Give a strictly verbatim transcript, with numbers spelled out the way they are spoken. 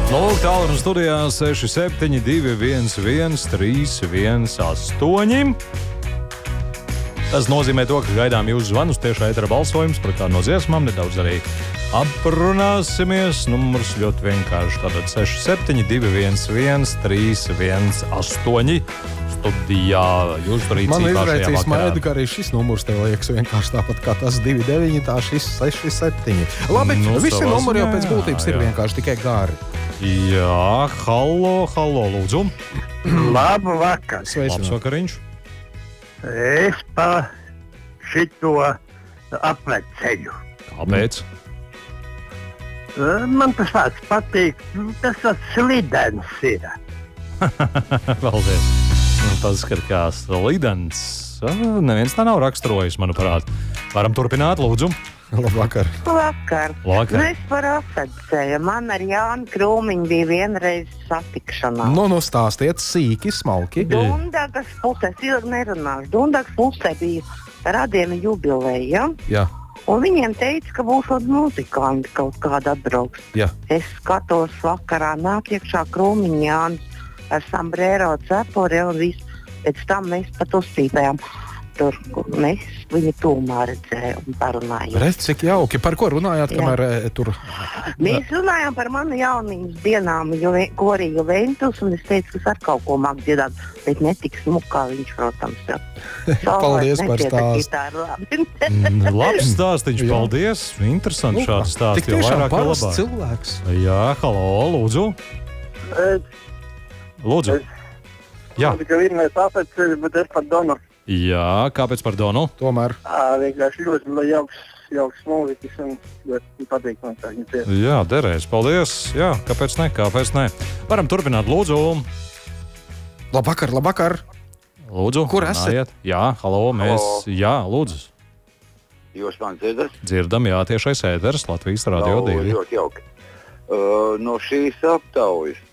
Lūk, tālruni studijā seši septiņi divi viens viens trīs viens astoņi. Tas nozīmē to, ka gaidām jūsu zvanus tiešā ētera balsojums par kādu no dziesmām. Nedaudz arī aprunāsimies. Numurs ļoti vienkārši. Tātad seši septiņi divi viens viens trīs viens astoņi. Studijā jūs tur rīcībā Man šajā izraicīs vakarā. maidu, ka arī šis numurs tev liekas vienkārši tāpat kā tas divi deviņi, tā šis seši septiņi. Labi, Nu, visi savā numuri jau ziņā, pēc būtības ir jā. vienkārši tikai gari. Jā, hallo, hallo, lūdzu. Labu vakar. Labs Sveicināt. vakariņš. Es pa šito apveceļu. Kāpēc? Man tas vārds patīk. Tas tas slidens ir. Paldies. Nu, tas ir kā slidens. Neviens tā nav raksturojis, manuprāt. Varam turpināt, lūdzu. Labvakar. Vakar. Vakar. Mēs par apveceļu. Man ar Jānu Krūmiņu bija vienreiz satikšanās. Nu, nu stāstiet sīki, smalki. Dundagas pusē, es ilgi nerunāšu. Dundagas pusē bija radiena jubileja. Jā, Un viņiem teica, ka būs kaut muzikanti kaut kāda atbrauks. jā. Es skatos vakarā, nāk iekšā Krūmiņa Jānis ar sombrero cepuri un visu. Pēc tam mēs pat uzsīpējām. Tur mēs viņu tūmā redzējām un parunājām. Redz, cik jauki. Par ko runājāt, Jā. kamēr e, tur... Mēs runājām par manu jaunības dienām, Juve, korī Juventus, un es teicu, ka es ar kaut ko māku dziedāt, bet ne tik smuk kā viņš, protams. Jā. Paldies par stāstu. Mm, Labs stāstīņš, Jā. paldies. Interesanti šādi Tik stāsti. Jo tiešām vairāk, jo parasts labāk. cilvēks. Jā, hallo, lūdzu. Lūdzu. Jā, Tikai vienreiz apveceļu, bet es par Donu. jā, kāpēc par Donu? Tomēr. Vienkārši ļoti jauks, jauks mūzikas un ļoti patīk man tā viņa dziesma. Jā, derēs, paldies. Jā, kāpēc ne, kāpēc ne. Varam turpināt, lūdzu. Labvakar, labvakar. Lūdzu, Kur esat? runājiet. Jā, hallo, mēs, Halo. jā, lūdzu. Jūs man dzirdat? Dzirdam, jā, tiešais ēteris Latvijas Radio Nav divi. ļoti jauki. Uh, no šīs aptaujas